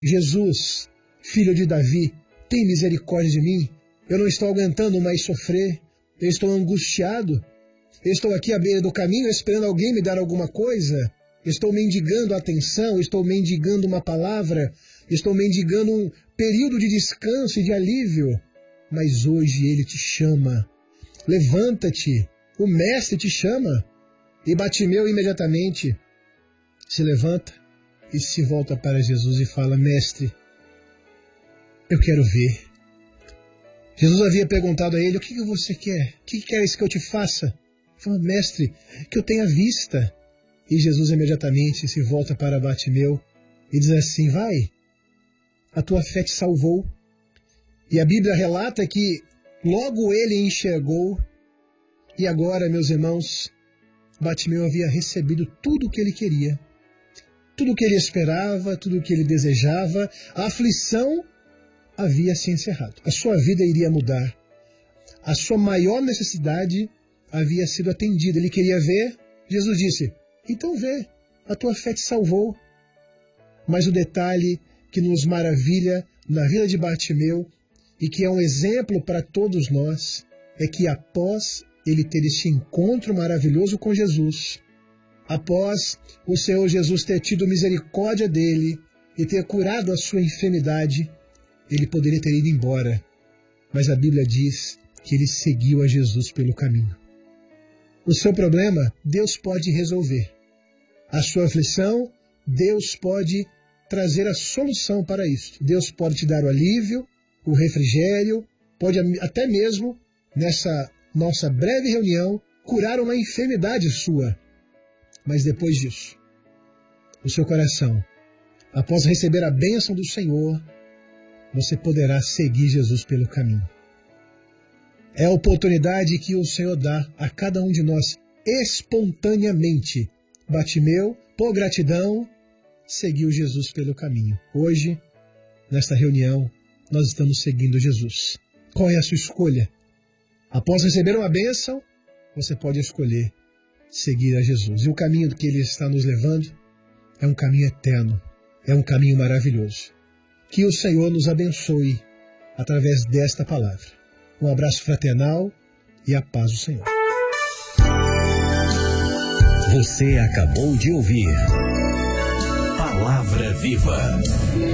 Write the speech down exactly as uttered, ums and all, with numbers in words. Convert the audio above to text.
Jesus, filho de Davi, tem misericórdia de mim. Eu não estou aguentando mais sofrer. Eu estou angustiado. Eu estou aqui à beira do caminho esperando alguém me dar alguma coisa. Estou mendigando atenção, estou mendigando uma palavra, estou mendigando um período de descanso e de alívio. Mas hoje Ele te chama. Levanta-te, o Mestre te chama. E Bartimeu imediatamente se levanta e se volta para Jesus e fala: Mestre, eu quero ver. Jesus havia perguntado a ele: o que você quer? O que queres que eu te faça? Ele falou: Mestre, que eu tenha vista. E Jesus imediatamente se volta para Bartimeu e diz assim: vai, a tua fé te salvou. E a Bíblia relata que logo ele enxergou, e agora, meus irmãos, Bartimeu havia recebido tudo o que ele queria, tudo o que ele esperava, tudo o que ele desejava. A aflição havia se encerrado. A sua vida iria mudar. A sua maior necessidade havia sido atendida. Ele queria ver. Jesus disse: então vê, a tua fé te salvou. Mas o detalhe que nos maravilha na vida de Bartimeu e que é um exemplo para todos nós é que após ele ter este encontro maravilhoso com Jesus, após o Senhor Jesus ter tido misericórdia dele e ter curado a sua enfermidade, ele poderia ter ido embora. Mas a Bíblia diz que ele seguiu a Jesus pelo caminho. O seu problema, Deus pode resolver. A sua aflição, Deus pode trazer a solução para isso. Deus pode te dar o alívio, o refrigério, pode até mesmo, nessa nossa breve reunião, curar uma enfermidade sua. Mas depois disso, o seu coração, após receber a bênção do Senhor, você poderá seguir Jesus pelo caminho. É a oportunidade que o Senhor dá a cada um de nós espontaneamente. Bartimeu, por gratidão, seguiu Jesus pelo caminho. Hoje, nesta reunião, nós estamos seguindo Jesus. Qual é a sua escolha? Após receber uma bênção, você pode escolher seguir a Jesus. E o caminho que Ele está nos levando é um caminho eterno, é um caminho maravilhoso. Que o Senhor nos abençoe através desta palavra. Um abraço fraternal e a paz do Senhor. Você acabou de ouvir Palavra Viva.